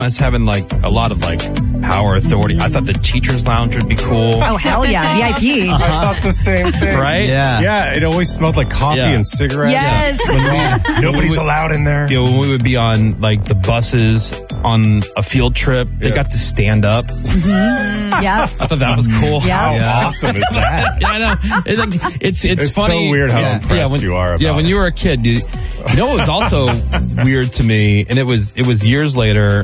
I was having like a lot of like power authority. I thought the teacher's lounge would be cool. Oh, hell yeah. VIP. I thought the same thing. Right? Yeah, it always smelled like coffee and cigarettes. Yes. Nobody's allowed in there. You know, when we would be on like the buses on a field trip, they got to stand up. Yeah. I thought that was cool. Yeah. How awesome is that? Yeah, I know. It's It's funny. so weird how impressed when, you are about when it. you were a kid, you know what was also weird to me, and it was years later,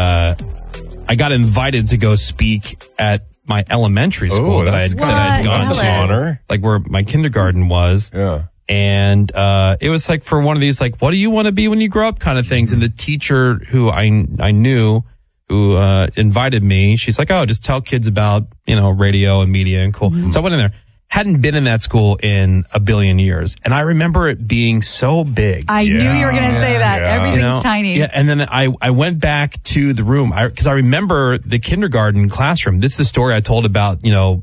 I got invited to go speak at my elementary school that I had gone That's to. an honor. Like where my kindergarten was. Yeah. And it was like for one of these, like, what do you want to be when you grow up kind of things. And the teacher who I knew, who invited me, she's like, oh, just tell kids about, radio and media and cool. So I went in there. Hadn't been in that school in a billion years. And I remember it being so big. I knew you were going to say that. Yeah. Everything's tiny. Yeah, and then I went back to the room because I remember the kindergarten classroom. This is the story I told about,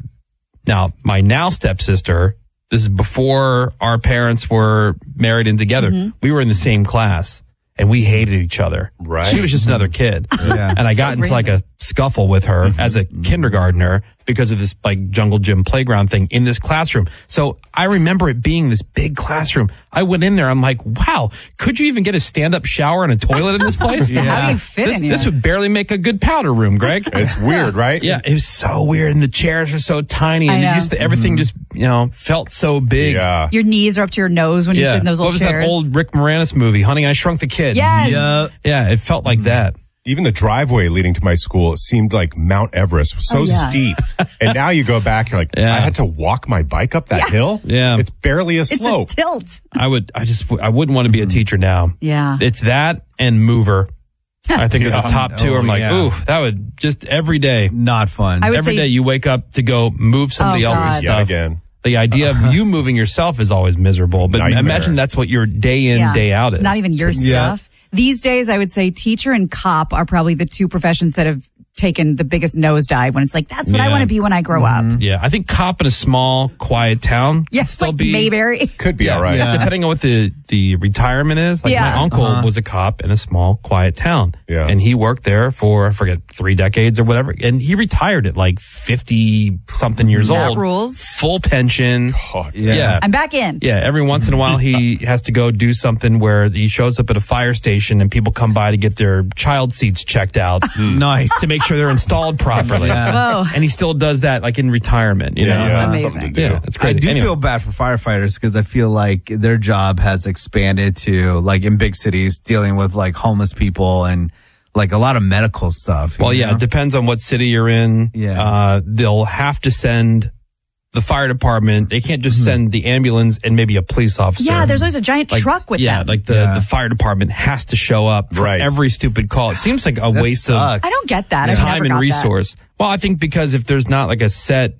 now my now stepsister. This is before our parents were married and together. We were in the same class and we hated each other. Right. She was just another kid. And I got into like a scuffle with her as a kindergartner because of this like jungle gym playground thing in this classroom. So I remember it being this big classroom. I went in there. I'm like, wow, could you even get a stand-up shower and a toilet in this place? How do you fit in here? This would barely make a good powder room, Greg. It's weird, right? Yeah, it was so weird. And the chairs are so tiny. And everything just, felt so big. Yeah. Your knees are up to your nose when you sit in those little what was chairs. that old Rick Moranis movie, Honey, I Shrunk the Kids? Yes. Yeah, it felt like that. Even the driveway leading to my school seemed like Mount Everest. It was so steep. And now you go back, you're like, I had to walk my bike up that hill? Yeah. It's barely a slope. It's a tilt. I wouldn't want to be a teacher now. Yeah. It's that and mover. I think are the top two. I'm like, ooh, that would just every day. Not fun. I would Every say- day you wake up to go move somebody else's God. stuff. Yeah, again. The idea of you moving yourself is always miserable. But Nightmare. imagine that's what your day in, day out is. It's not even your stuff. These days, I would say teacher and cop are probably the two professions that have taken the biggest nosedive when it's like, that's what I want to be when I grow up. Yeah, I think cop in a small, quiet town Yeah, could still like be Mayberry. Could be all right. Yeah. Depending on what the retirement is. Like my uncle was a cop in a small, quiet town. Yeah. And he worked there for, I forget, 3 decades or whatever. And he retired at like 50-something years That old. rules. Full pension. Yeah. I'm back in. Yeah, every once in a while he has to go do something where he shows up at a fire station and people come by to get their child seats checked out. Nice. To make sure they're installed properly. Whoa. And he still does that like in retirement, you know? Amazing. Something to do. Yeah, it's I crazy. do Anyway. feel bad for firefighters because I feel like their job has expanded to like in big cities dealing with like homeless people and like a lot of medical stuff. Well, you yeah, know? it depends on what city you're in. Yeah. They'll have to send the fire department. They can't just send the ambulance and maybe a police officer. Yeah, there's always a giant truck with them. Like the fire department has to show up for every stupid call. It seems like a That waste sucks. I don't get that. I've time never and got resource. Well, I think because if there's not like a set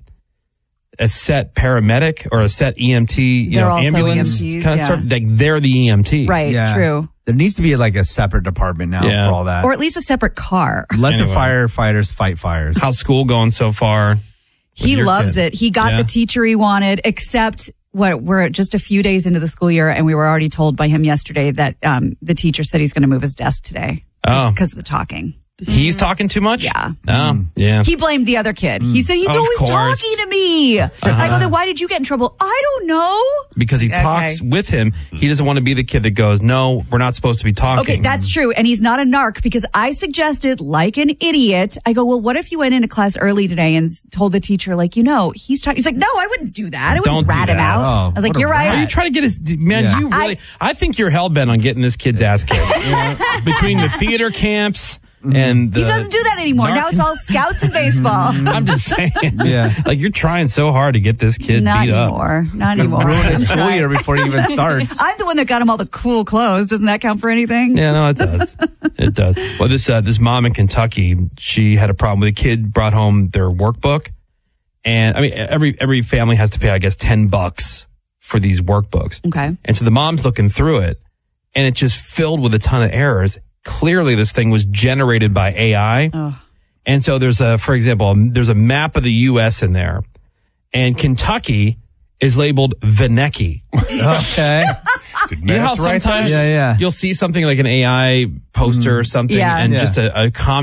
paramedic or a set EMT, They're also ambulance EMTs, kind of yeah. sort of like they're the EMT. that. Right, Yeah. true. There needs to be like a separate department now Yeah. for all that. Or at least a separate car. Let Anyway. the firefighters fight fires. How's school going so far? He your loves kid? it. He got Yeah. the teacher he wanted, except we're just a few days into the school year, and we were already told by him yesterday that the teacher said he's going to move his desk today because of the talking. He's talking too much? Yeah. Oh, yeah. He blamed the other kid. He said, he's Of always course. talking to me. I go, then why did you get in trouble? I don't know. Because he Okay. talks with him. He doesn't want to be the kid that goes, no, we're not supposed to be talking. Okay, that's true. And he's not a narc because I suggested, like an idiot, I go, well, what if you went into class early today and told the teacher, like, he's talking. He's like, no, I wouldn't do that. I wouldn't Don't do rat him that. out. Oh, I was like, what a you're right. Are you trying to get his, man, Yeah. you really, I think you're hell-bent on getting this kid's ass kicked. Between the theater camps and the... He doesn't do that anymore. Now it's all scouts and baseball. I'm just saying. Yeah. Like, you're trying so hard to get this kid Not beat up. anymore. Not anymore. Ruin the school year before it even starts. I'm the one that got him all the cool clothes. Doesn't that count for anything? Yeah, no, it does. It does. Well, this mom in Kentucky, she had a problem with a kid brought home their workbook. And I mean, every family has to pay, I guess, $10 for these workbooks. Okay. And so the mom's looking through it and it's just filled with a ton of errors. Clearly this thing was generated by AI. Oh. And so for example, there's a map of the U.S. in there and Kentucky is labeled Veneki. Okay. Did You know how Menace write that? sometimes Yeah. you'll see something like an AI poster or something, Yeah. and Yeah. just a comment